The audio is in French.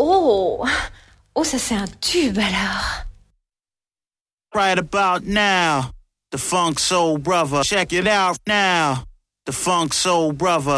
Oh, oh, ça c'est un tube alors. Right about now, the Funk Soul Brother. Check it out now, the Funk Soul Brother.